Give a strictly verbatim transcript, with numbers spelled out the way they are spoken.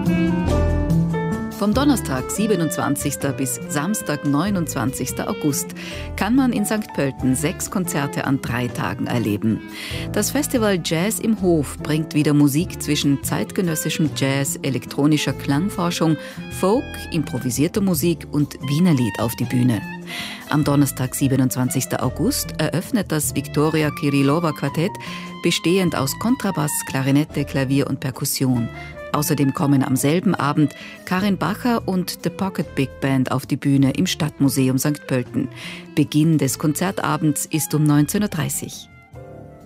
Vom Donnerstag, siebenundzwanzigsten bis Samstag, neunundzwanzigsten August kann man in Sankt Pölten sechs Konzerte an drei Tagen erleben. Das Festival Jazz im Hof bringt wieder Musik zwischen zeitgenössischem Jazz, elektronischer Klangforschung, Folk, improvisierter Musik und Wienerlied auf die Bühne. Am Donnerstag, siebenundzwanzigsten August, eröffnet das Viktoria Kirillova Quartett, bestehend aus Kontrabass, Klarinette, Klavier und Perkussion. Außerdem kommen am selben Abend Karin Bacher und The Pocket Big Band auf die Bühne im Stadtmuseum Sankt Pölten. Beginn des Konzertabends ist um neunzehn Uhr dreißig.